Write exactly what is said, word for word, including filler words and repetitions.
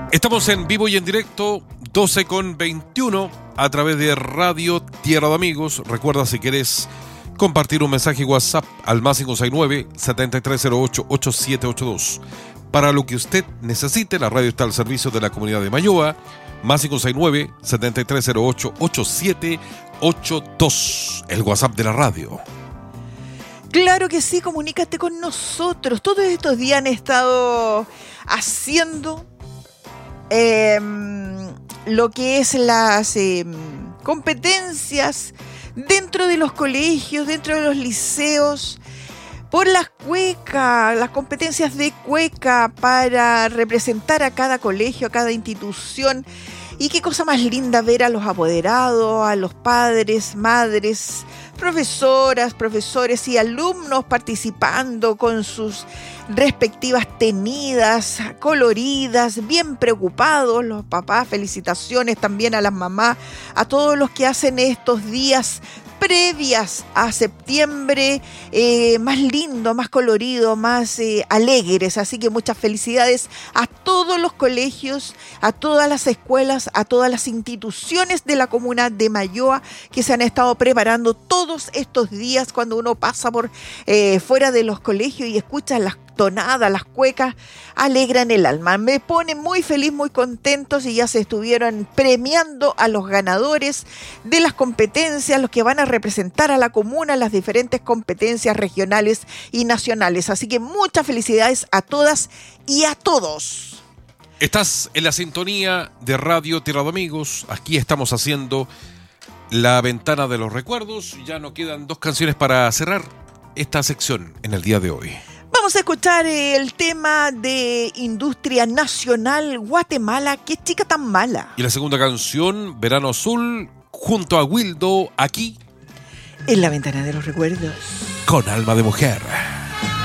Estamos en vivo y en directo, doce con veintiuno, a través de Radio Tierra de Amigos. Recuerda, si quieres compartir un mensaje WhatsApp al más cinco seis nueve, siete tres cero ocho, ocho siete ocho dos. Para lo que usted necesite, la radio está al servicio de la comunidad de Mayoa. Más cinco seis nueve, siete tres cero ocho, ocho siete ocho dos. El WhatsApp de la radio. Claro que sí, comunícate con nosotros. Todos estos días han estado haciendo eh, lo que es las eh, competencias dentro de los colegios, dentro de los liceos, por las cuecas, las competencias de cueca para representar a cada colegio, a cada institución. Y qué cosa más linda ver a los apoderados, a los padres, madres, profesoras, profesores y alumnos participando con sus respectivas tenidas, coloridas, bien preocupados. Los papás, felicitaciones también a las mamás, a todos los que hacen estos días previas a septiembre, eh, más lindo, más colorido, más eh, alegres. Así que muchas felicidades a todos los colegios, a todas las escuelas, a todas las instituciones de la comuna de Mayoa que se han estado preparando todos estos días. Cuando uno pasa por eh, fuera de los colegios y escucha las tonadas, las cuecas, alegran el alma. Me pone muy feliz, muy contentos, y ya se estuvieron premiando a los ganadores de las competencias, los que van a representar a la comuna en las diferentes competencias regionales y nacionales. Así que muchas felicidades a todas y a todos. Estás en la sintonía de Radio Tierra de Amigos. Aquí estamos haciendo la ventana de los recuerdos. Ya nos quedan dos canciones para cerrar esta sección en el día de hoy. Vamos a escuchar el tema de Industria Nacional Guatemala, qué chica tan mala. Y la segunda canción, Verano Azul, junto a Wildo, aquí en la ventana de los recuerdos. Con Alma de Mujer.